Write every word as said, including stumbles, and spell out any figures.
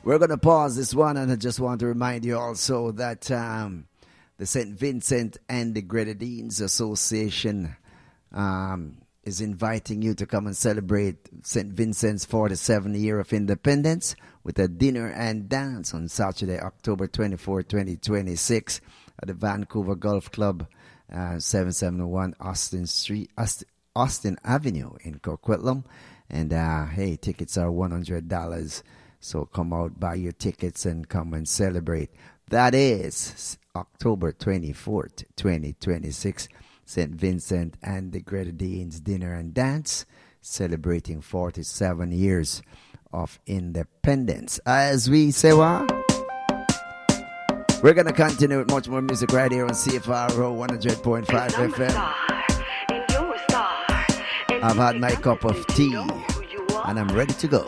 We're going to pause this one, and I just want to remind you also that um, the Saint Vincent and the Grenadines Association um, is inviting you to come and celebrate Saint Vincent's forty-seventh year of independence with a dinner and dance on Saturday, October twenty-fourth, twenty twenty-six at the Vancouver Golf Club, uh, seven seventy-one Austin Street, Austin, Austin Avenue in Coquitlam. And uh, hey, tickets are one hundred dollars. So come out, buy your tickets, and come and celebrate. That is October twenty-fourth, twenty twenty-six. Saint Vincent and the Grenadines Dinner and Dance, celebrating forty-seven years of independence. As we say, what? We're going to continue with much more music right here on C F R O one hundred point five F M. I've had my cup of tea, and I'm ready to go.